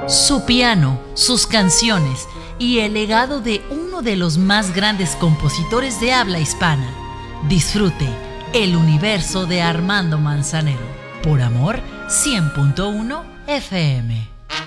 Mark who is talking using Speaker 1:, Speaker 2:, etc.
Speaker 1: Su piano, sus canciones y el legado de uno de los más grandes compositores de habla hispana. Disfrute el universo de Armando Manzanero. Por Amor 100.1 FM.